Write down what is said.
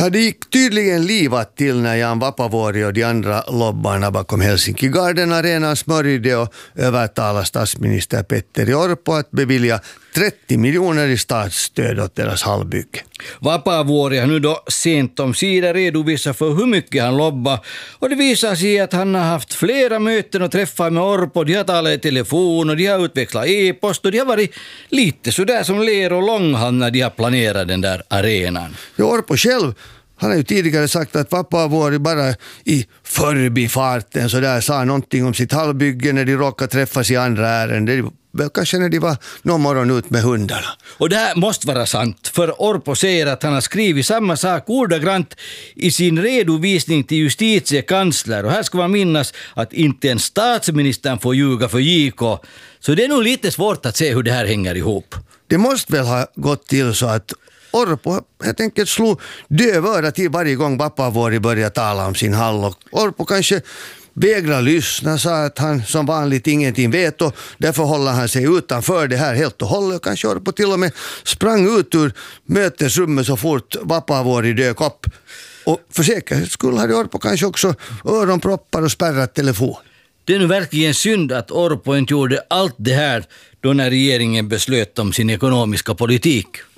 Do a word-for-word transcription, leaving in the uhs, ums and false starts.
Ja, det gick tydligen livat till när Jan Vapaavuori och de andra lobbarna bakom Helsinki Garden Arena smörjde och övertalade statsminister Petteri Orpo att bevilja trettio miljoner i statsstöd åt deras hallbygge. Vapaavuori har nu då sent om sidor redovisat för hur mycket han lobbar, och det visar sig att han har haft flera möten och träffar med Orpo. De har talat i telefon och de har utväxlat e-post och de har varit lite sådär som ler och långhand när de har planerat den där arenan. Ja, Orpo själv, han har ju tidigare sagt att Vapaavuori bara i förbifarten så där sa någonting om sitt hallbygge när de råkade träffas i andra ärenden. Kanske när de var någon morgon ut med hundarna. Och det här måste vara sant, för Orpo säger att han har skrivit samma sak ordagrant i sin redovisning till justitiekansler. Och här ska man minnas att inte en statsministern får ljuga för J K. Så det är nog lite svårt att se hur det här hänger ihop. Det måste väl ha gått till så att Orpo helt enkelt slog dövöra till varje gång Vapaavuori började tala om sin hall. Och Orpo kanske vägrar lyssna, sa att han som vanligt ingenting vet och därför håller han sig utanför det här helt och hållet. Kanske Orpo till och med sprang ut ur mötesrummet så fort Vapaavuori dök upp. Och för säkerhets skull hade Orpo kanske också öronproppar och spärrat telefon. Det är nu verkligen synd att Orpo inte gjorde allt det här då när regeringen beslöt om sin ekonomiska politik.